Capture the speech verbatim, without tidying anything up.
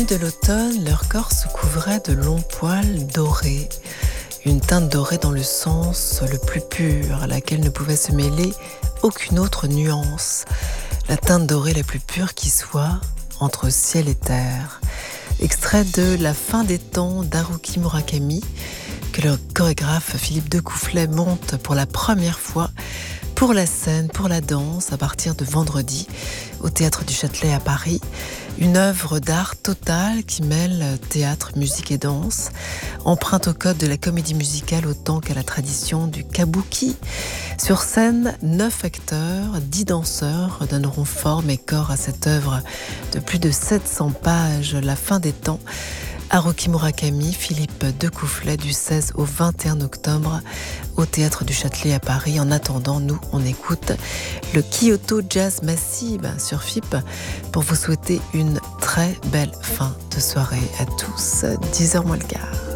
De l'automne, leur corps se couvrait de longs poils dorés. Une teinte dorée dans le sens le plus pur, à laquelle ne pouvait se mêler aucune autre nuance. La teinte dorée la plus pure qui soit, entre ciel et terre. Extrait de La fin des temps d'Haruki Murakami, que le chorégraphe Philippe Decoufflet monte pour la première fois pour la scène, pour la danse, à partir de vendredi, au Théâtre du Châtelet à Paris. Une œuvre d'art totale qui mêle théâtre, musique et danse, emprunte au code de la comédie musicale autant qu'à la tradition du kabuki. Sur scène, neuf acteurs, dix danseurs donneront forme et corps à cette œuvre de plus de sept cents pages, La fin des temps. Haruki Murakami, Philippe Decoufflet, du seize au vingt et un octobre au Théâtre du Châtelet à Paris. En attendant, nous, on écoute le Kyoto Jazz Massive sur F I P pour vous souhaiter une très belle fin de soirée à tous. dix heures moins le quart.